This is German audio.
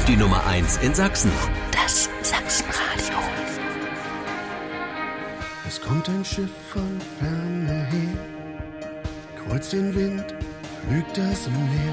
die Nummer 1 in Sachsen. Das Sachsenradio. Es kommt ein Schiff von ferne her, kreuzt den Wind, pflügt das Meer.